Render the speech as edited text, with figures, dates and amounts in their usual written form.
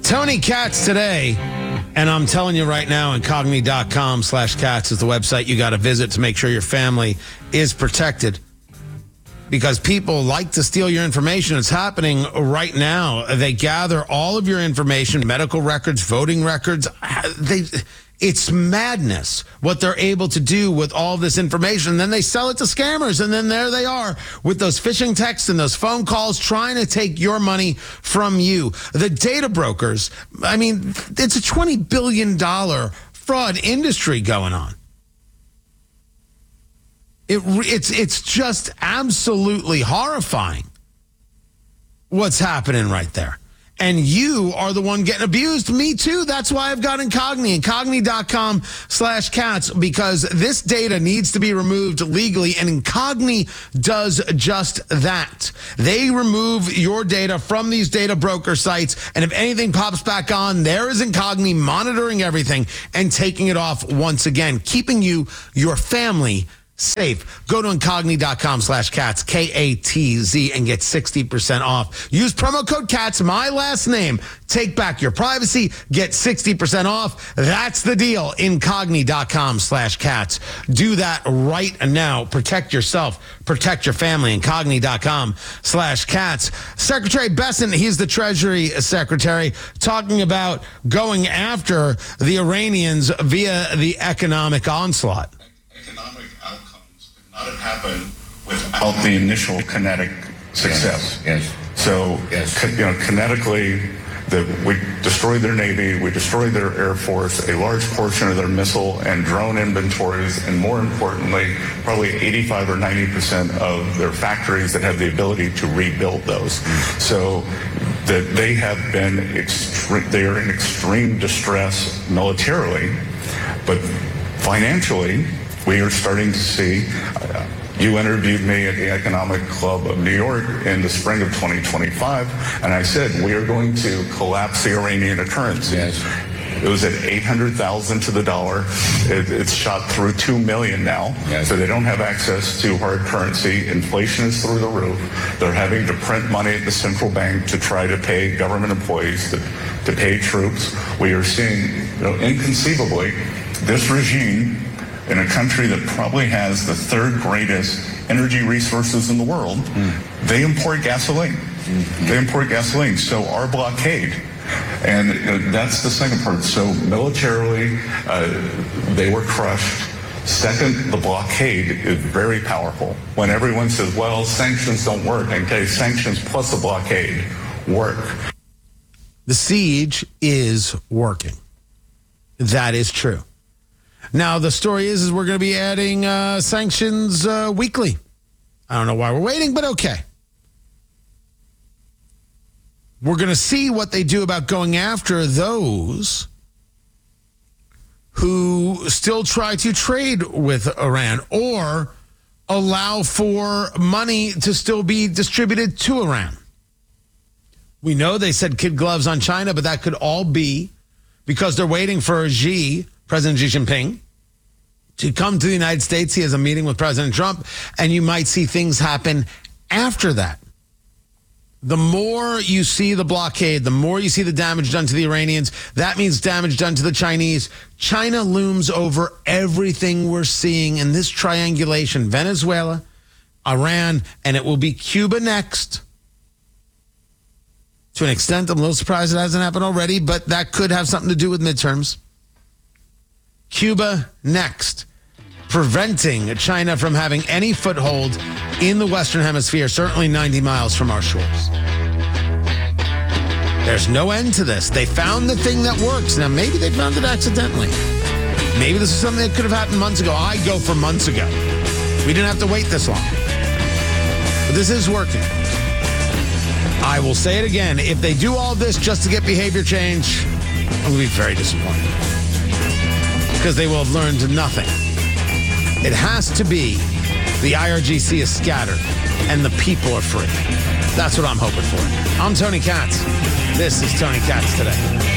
Tony Katz today. And I'm telling you right now, incogni.com/cats is the website you got to visit to make sure your family is protected. Because people like to steal your information. It's happening right now. They gather all of your information, medical records, voting records. It's madness what they're able to do with all this information. Then they sell it to scammers. And then there they are with those phishing texts and those phone calls trying to take your money from you. The data brokers, I mean, it's a $20 billion fraud industry going on. It's just absolutely horrifying what's happening right there. And you are the one getting abused. Me too. That's why I've got Incogni, incogni.com/cats, because this data needs to be removed legally. And Incogni does just that. They remove your data from these data broker sites. And if anything pops back on, there is Incogni monitoring everything and taking it off once again, keeping you, your family, safe. Go to incogni.com/cats, KATZ, and get 60% off. Use promo code CATS, my last name. Take back your privacy. Get 60% off. That's the deal. Incogni.com/cats. Do that right now. Protect yourself. Protect your family. Incogni.com/cats. Secretary Bessent, he's the Treasury Secretary, talking about going after the Iranians via the economic onslaught. Economic outcomes could not have happened without the initial kinetic success. Yes. So, Yes. Kinetically, we destroyed their Navy, we destroyed their Air Force, a large portion of their missile and drone inventories, and more importantly, probably 85 or 90% of their factories that have the ability to rebuild those. So that they have been they are in extreme distress militarily, but financially, we are starting to see, you interviewed me at the Economic Club of New York in the spring of 2025, and I said, we are going to collapse the Iranian currency. Yes. It was at 800,000 to the dollar. It's shot through 2 million now. Yes. So they don't have access to hard currency. Inflation is through the roof. They're having to print money at the central bank to try to pay government employees, to pay troops. We are seeing, inconceivably, this regime in a country that probably has the third greatest energy resources in the world, they import gasoline. They import gasoline. So our blockade, and that's the second part. So militarily, they were crushed. Second, the blockade is very powerful. When everyone says, well, sanctions don't work, okay, sanctions plus a blockade work. The siege is working. That is true. Now, the story is we're going to be adding sanctions weekly. I don't know why we're waiting, but okay. We're going to see what they do about going after those who still try to trade with Iran or allow for money to still be distributed to Iran. We know they said kid gloves on China, but that could all be because they're waiting for President Xi Jinping, to come to the United States. He has a meeting with President Trump, and you might see things happen after that. The more you see the blockade, the more you see the damage done to the Iranians, that means damage done to the Chinese. China looms over everything we're seeing in this triangulation: Venezuela, Iran, and it will be Cuba next. To an extent, I'm a little surprised it hasn't happened already, but that could have something to do with midterms. Cuba next, preventing China from having any foothold in the Western Hemisphere, certainly 90 miles from our shores. There's no end to this. They found the thing that works. Now, maybe they found it accidentally. Maybe this is something that could have happened months ago. I go for months ago. We didn't have to wait this long. But this is working. I will say it again. If they do all this just to get behavior change, I'm going to be very disappointed. Because they will have learned nothing. It has to be the IRGC is scattered and the people are free. That's what I'm hoping for. I'm Tony Katz. This is Tony Katz Today.